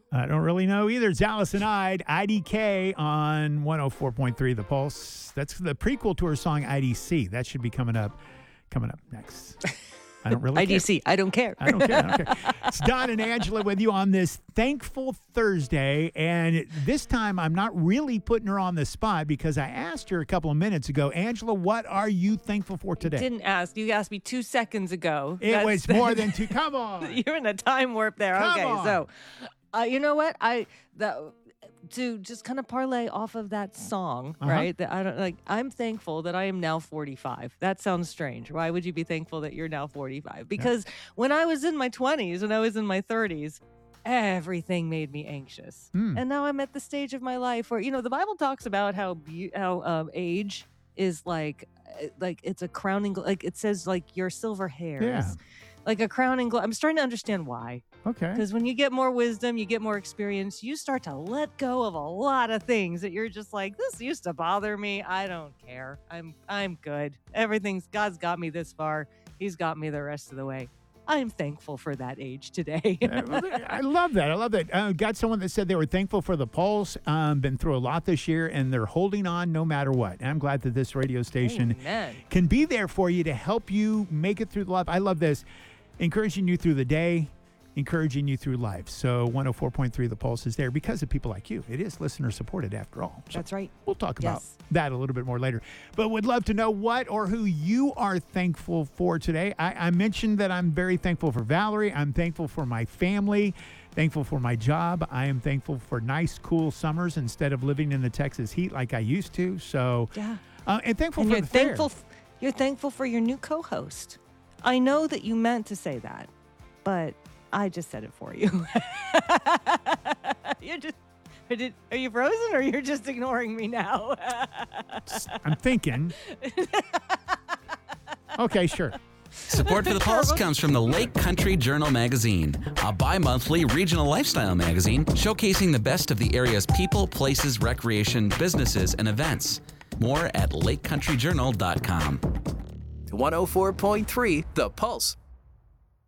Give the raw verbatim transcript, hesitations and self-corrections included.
I don't really know either. It's Allison Ide, I D K on one oh four point three The Pulse. That's the prequel to her song I D C. That should be coming up coming up next. I don't really I D C, care. I don't care. I don't care. I don't care. It's Don and Angela with you on this Thankful Thursday. And this time I'm not really putting her on the spot because I asked her a couple of minutes ago, Angela, what are you thankful for today? I didn't ask. You asked me two seconds ago. It That's, was more than two. Come on. You're in a time warp there. Come okay, on. so uh, you know what? I the to just kind of parlay off of that song, Uh-huh. right? That I don't like. I'm thankful that I am now forty-five. That sounds strange. Why would you be thankful that you're now forty-five? Because when I was in my twenties, when I was in my thirties, everything made me anxious, Mm. and now I'm at the stage of my life where you know the Bible talks about how be- how um, age is like uh, like it's a crowning gl- like it says like your silver hairs. Yeah. Like a crowning glow. I'm starting to understand why. Okay. Because when you get more wisdom, you get more experience, you start to let go of a lot of things that you're just like, this used to bother me. I don't care. I'm I'm good. Everything's God's got me this far. He's got me the rest of the way. I'm thankful for that age today. I love that. I love that. Uh, got someone that said they were thankful for the Pulse. Um, been through a lot this year, and they're holding on no matter what. And I'm glad that this radio station Amen. can be there for you to help you make it through the life. I love this. Encouraging you through the day, encouraging you through life. So one oh four point three The Pulse is there because of people like you. It is listener supported after all. So That's right. we'll talk about Yes. that a little bit more later. But would love to know what or who you are thankful for today. I, I mentioned that I'm very thankful for Valerie. I'm thankful for my family, thankful for my job. I am thankful for nice, cool summers instead of living in the Texas heat like I used to. So, Yeah. uh, and thankful And for you're the fair. thankful f- you're thankful for your new co-host. I know that you meant to say that, but I just said it for you. You're just are, did, are you frozen or you're just ignoring me now? I'm thinking. Okay, sure. Support for the Pulse comes from the Lake Country Journal magazine, a bi-monthly regional lifestyle magazine showcasing the best of the area's people, places, recreation, businesses, and events. More at lake country journal dot com. one oh four point three The Pulse.